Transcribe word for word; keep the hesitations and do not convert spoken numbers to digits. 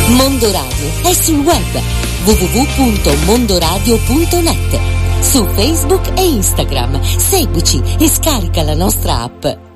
Mondo Radio è sul web w w w punto mondoradio punto net, su Facebook e Instagram. Seguici e scarica la nostra app.